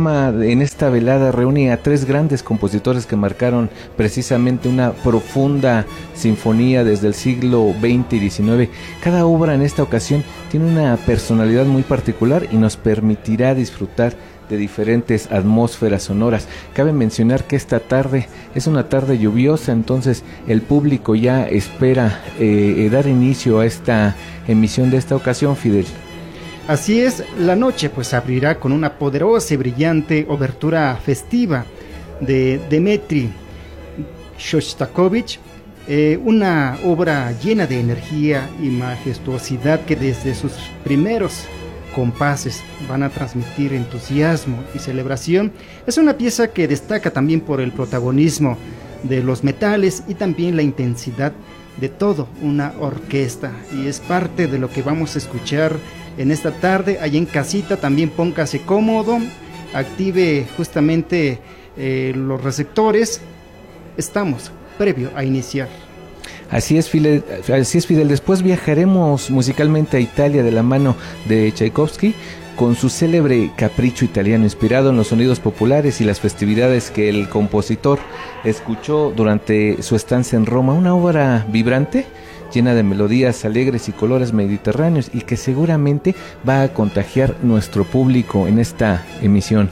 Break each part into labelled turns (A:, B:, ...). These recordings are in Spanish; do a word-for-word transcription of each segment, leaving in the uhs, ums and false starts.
A: programa en esta velada reúne a tres grandes compositores que marcaron precisamente una profunda sinfonía desde el siglo veinte y diecinueve. Cada obra en esta ocasión tiene una personalidad muy particular y nos permitirá disfrutar de diferentes atmósferas sonoras. Cabe mencionar que esta tarde es una tarde lluviosa, entonces el público ya espera eh, dar inicio a esta emisión de esta ocasión, Fidel.
B: Así es, la noche pues abrirá con una poderosa y brillante obertura festiva de Dmitri Shostakovich, eh, una obra llena de energía y majestuosidad que desde sus primeros compases van a transmitir entusiasmo y celebración. Es una pieza que destaca también por el protagonismo de los metales y también la intensidad de todo una orquesta, y es parte de lo que vamos a escuchar en esta tarde. Allá en casita también póngase cómodo, active justamente eh, los receptores. Estamos previo a iniciar.
A: Así es, Fidel, así es, Fidel. Después viajaremos musicalmente a Italia de la mano de Tchaikovsky con su célebre Capricho Italiano, inspirado en los sonidos populares y las festividades que el compositor escuchó durante su estancia en Roma. Una obra vibrante, llena de melodías alegres y colores mediterráneos, y que seguramente va a contagiar nuestro público en esta emisión.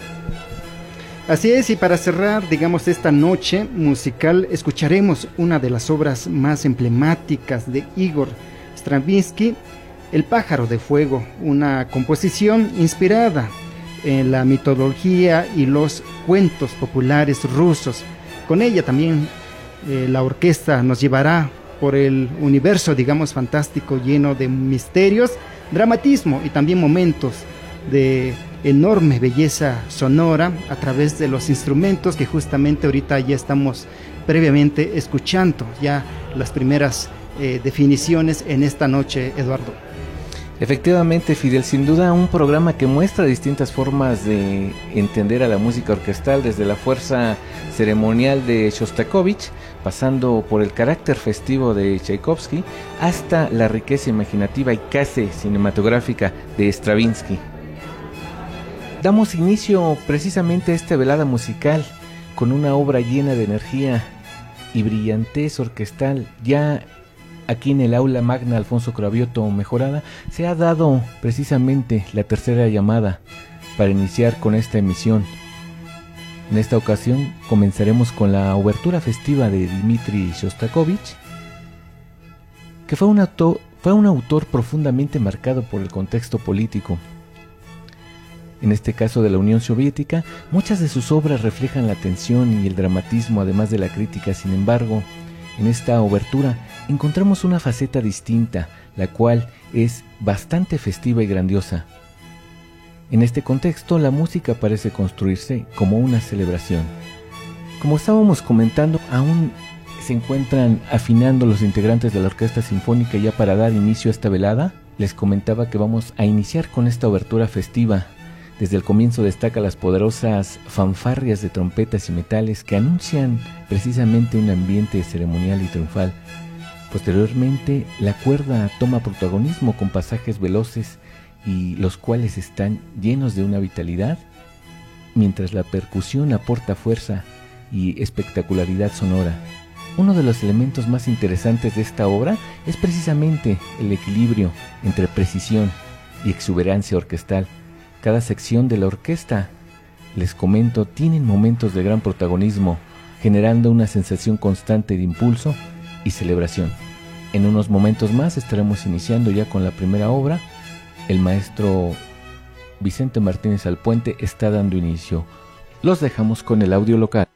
B: Así es, y para cerrar, digamos, esta noche musical, escucharemos una de las obras más emblemáticas de Igor Stravinsky, El pájaro de fuego, una composición inspirada en la mitología y los cuentos populares rusos. Con ella también eh, la orquesta nos llevará por el universo, digamos, fantástico, lleno de misterios, dramatismo y también momentos de enorme belleza sonora a través de los instrumentos que justamente ahorita ya estamos previamente escuchando ya las primeras eh, definiciones en esta noche, Eduardo.
A: Efectivamente, Fidel, sin duda un programa que muestra distintas formas de entender a la música orquestal, desde la fuerza ceremonial de Shostakovich, pasando por el carácter festivo de Tchaikovsky, hasta la riqueza imaginativa y casi cinematográfica de Stravinsky. Damos inicio precisamente a esta velada musical con una obra llena de energía y brillantez orquestal. Ya aquí en el aula magna Alfonso Cravioto mejorada se ha dado precisamente la tercera llamada para iniciar con esta emisión. En esta ocasión comenzaremos con la obertura festiva de Dmitri Shostakovich, que fue un autor, fue un autor profundamente marcado por el contexto político. En este caso de la Unión Soviética, muchas de sus obras reflejan la tensión y el dramatismo, además de la crítica. Sin embargo, en esta obertura encontramos una faceta distinta, la cual es bastante festiva y grandiosa. En este contexto, la música parece construirse como una celebración. Como estábamos comentando, aún se encuentran afinando los integrantes de la Orquesta Sinfónica ya para dar inicio a esta velada. Les comentaba que vamos a iniciar con esta obertura festiva. Desde el comienzo destaca las poderosas fanfarrias de trompetas y metales que anuncian precisamente un ambiente ceremonial y triunfal. Posteriormente, la cuerda toma protagonismo con pasajes veloces y los cuales están llenos de una vitalidad, mientras la percusión aporta fuerza y espectacularidad sonora. Uno de los elementos más interesantes de esta obra es precisamente el equilibrio entre precisión y exuberancia orquestal. Cada sección de la orquesta, les comento, tienen momentos de gran protagonismo, generando una sensación constante de impulso y celebración. En unos momentos más estaremos iniciando ya con la primera obra. El maestro Vicente Martínez Alpuente está dando inicio. Los dejamos con el audio local.